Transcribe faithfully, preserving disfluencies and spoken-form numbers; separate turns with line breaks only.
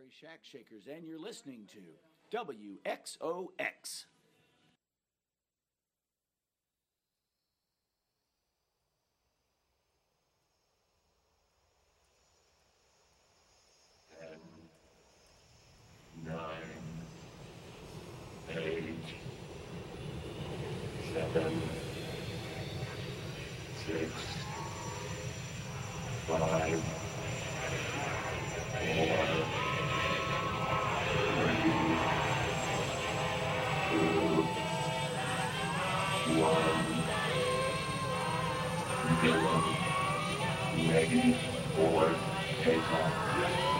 Shack Shakers, and you're listening to W X O X.
Ten, nine, eight, seven, six, five, four, Negative four, take off.